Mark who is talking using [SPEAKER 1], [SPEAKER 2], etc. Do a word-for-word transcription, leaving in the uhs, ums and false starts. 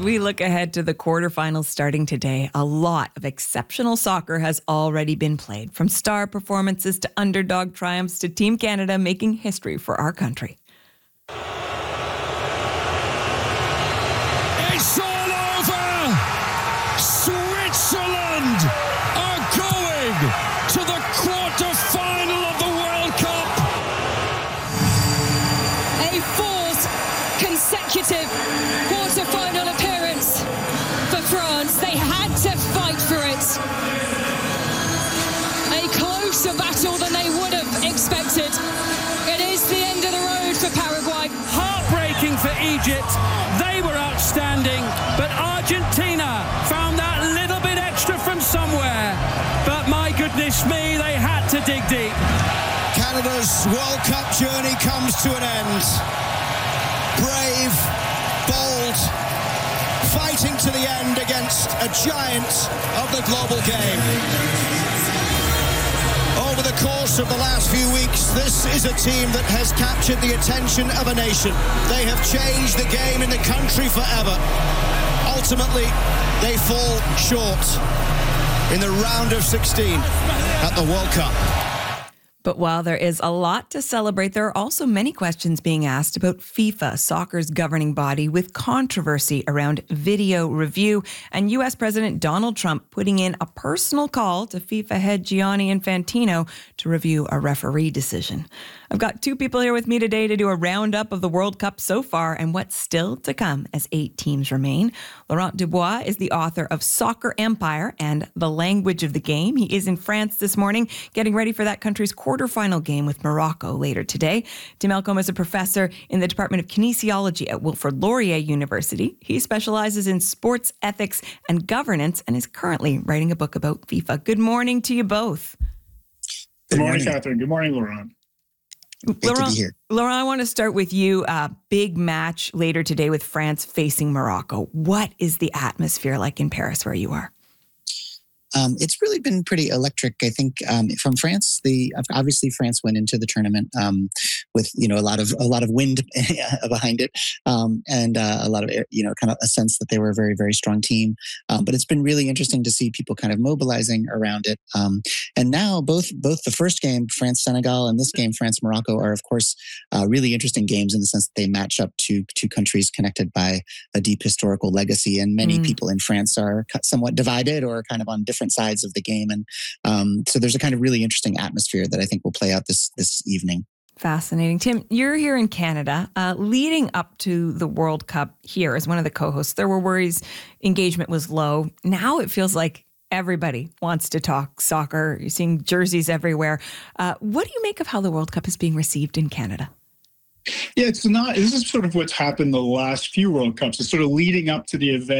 [SPEAKER 1] we look ahead to the quarterfinals starting today, a lot of exceptional soccer has already been played, from star performances to underdog triumphs to Team Canada making history for our country.
[SPEAKER 2] It's all over! Switzerland are going to the quarter-final of the World Cup!
[SPEAKER 3] A fourth consecutive quarter-final appearance for France. They had to fight for it. A closer battle than they would have expected. It is the end of the road for Paraguay.
[SPEAKER 2] Heartbreaking for Egypt. They were outstanding, but Argentina found that little bit extra from somewhere. But my goodness me, they had to dig deep.
[SPEAKER 4] Canada's World Cup journey comes to an end. Brave, bold, fighting to the end against a giant of the global game. Over the course of the last few weeks, this is a team that has captured the attention of a nation. They have changed the game in the country forever. Ultimately, they fall short in the round of sixteen at the World Cup.
[SPEAKER 1] But while there is a lot to celebrate, there are also many questions being asked about FIFA, soccer's governing body, with controversy around video review and U S President Donald Trump putting in a personal call to FIFA head Gianni Infantino to review a referee decision. I've got two people here with me today to do a roundup of the World Cup so far and what's still to come as eight teams remain. Laurent Dubois is the author of Soccer Empire and The Language of the Game. He is in France this morning, getting ready for that country's quarterfinal game with Morocco later today. Tim Elcombe is a professor in the Department of Kinesiology at Wilfrid Laurier University. He specializes in sports ethics and governance and is currently writing a book about FIFA. Good morning to you both.
[SPEAKER 5] Good morning, Catherine. Good morning, Laurent.
[SPEAKER 6] Great
[SPEAKER 1] Laurent,
[SPEAKER 6] to be here.
[SPEAKER 1] Laurent, I want to start with you. Uh, big match later today with France facing Morocco. What is the atmosphere like in Paris where you are?
[SPEAKER 6] Um, it's really been pretty electric. I think um, from France, the obviously France went into the tournament um, with you know a lot of a lot of wind behind it, um, and uh, a lot of you know kind of a sense that they were a very very strong team. Um, but it's been really interesting to see people kind of mobilizing around it. Um, and now both both the first game France Senegal and this game France Morocco are of course uh, really interesting games in the sense that they match up to two countries connected by a deep historical legacy. And many mm. people in France are somewhat divided or kind of on different sides of the game, and um, so there's a kind of really interesting atmosphere that I think will play out this this evening.
[SPEAKER 1] Fascinating. Tim, you're here in Canada. Uh, leading up to the World Cup here as one of the co-hosts, there were worries engagement was low. Now it feels like everybody wants to talk soccer. You're seeing jerseys everywhere. Uh, what do you make of how the World Cup is being received in Canada?
[SPEAKER 5] Yeah, it's not, this is sort of what's happened the last few World Cups. It's sort of leading up to the event.